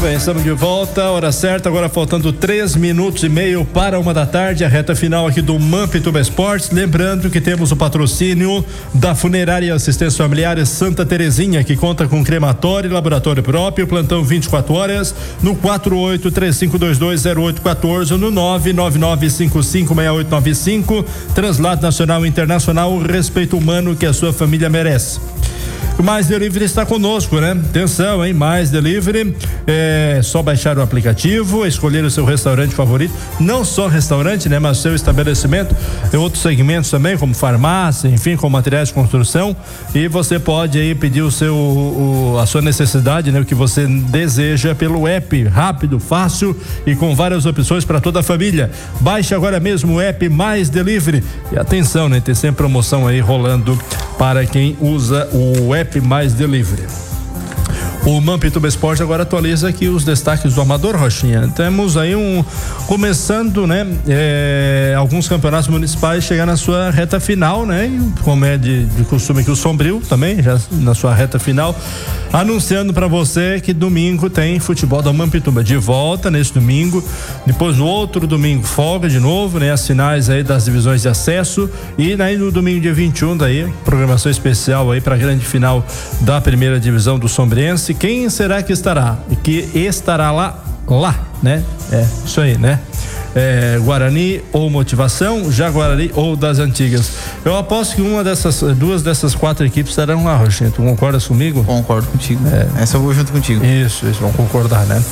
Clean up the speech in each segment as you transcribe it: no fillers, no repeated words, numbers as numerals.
bem, estamos de volta, hora certa, agora faltando 3 minutos e meio para 1h, a reta final aqui do Mampituba Esportes. Lembrando que temos o patrocínio da Funerária Assistência Familiar Santa Terezinha, que conta com crematório e laboratório próprio, plantão 24 horas no 4835220814 ou no 999556895. Translado nacional e internacional, o respeito humano que a sua família merece. O Mais Delivery está conosco, né? Atenção, hein? Mais Delivery, é só baixar o aplicativo, escolher o seu restaurante favorito, não só restaurante, né? Mas o seu estabelecimento, tem outros segmentos também, como farmácia, enfim, com materiais de construção, e você pode aí pedir a sua necessidade, né? O que você deseja pelo app, rápido, fácil e com várias opções para toda a família. Baixe agora mesmo o app Mais Delivery e atenção, né? Tem sempre promoção aí rolando para quem usa o app Mais Delivery. O Mampituba Esporte agora atualiza aqui os destaques do Amador, Rochinha. Temos aí começando, né? Alguns campeonatos municipais chegando na sua reta final, né? E, como é de costume aqui, o Sombrio também, já na sua reta final, anunciando para você que domingo tem futebol da Mampituba de volta nesse domingo, depois no outro domingo folga de novo, né? As finais aí das divisões de acesso e aí no domingo dia 21 daí, programação especial aí para a grande final da primeira divisão do Sombriense. Quem será que estará? Que estará lá, né? Isso aí, né? Guarani ou Motivação, Jaguarari ou das Antigas. Eu aposto que duas dessas 4 equipes estarão lá, Rochinha. Tu concordas comigo? Concordo contigo. Essa eu vou junto contigo. Isso, vão concordar, né?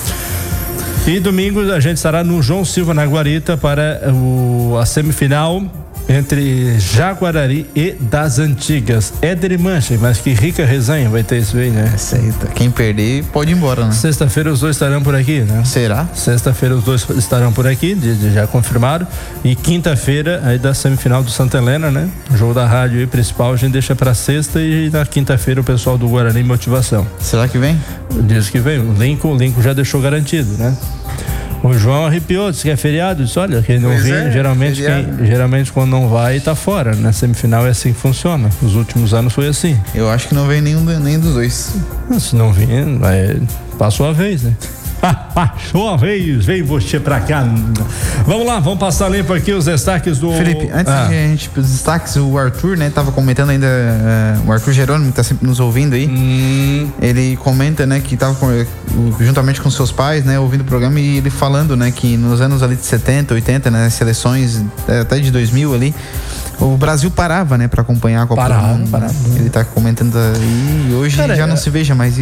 E domingo a gente estará no João Silva, na Guarita, para a semifinal entre Jaguarari e das Antigas. Éder e Mancha, mas que rica resenha vai ter isso aí, né? Essa aí, quem perder pode ir embora, né? Sexta-feira os dois estarão por aqui, né? Será? Sexta-feira os dois estarão por aqui, já confirmaram. E quinta-feira aí da semifinal do Santa Helena, né? O jogo da rádio aí principal a gente deixa pra sexta e na quinta-feira o pessoal do Guarani Motivação. Será que vem? Diz que vem. O Lincoln já deixou garantido, né? O João arrepiou, disse que é feriado, disse, olha, quem não vem, geralmente quando não vai, tá fora. Na semifinal é assim que funciona. Nos últimos anos foi assim. Eu acho que não vem nem dos dois. Se não vir, passou a vez, né? Passou a vez, vem você pra cá. Vamos lá, vamos passar limpo aqui os destaques do... Felipe, antes de a gente os destaques, o Arthur, né, tava comentando ainda, o Arthur Jerônimo, que tá sempre nos ouvindo aí, ele comenta, né, que tava juntamente com seus pais, né, ouvindo o programa e ele falando, né, que nos anos ali de 70, 80, né, seleções até de 2000 ali, o Brasil parava, né, pra acompanhar a Copa do Mundo. Parava. Ele tá comentando aí e hoje já não se veja mais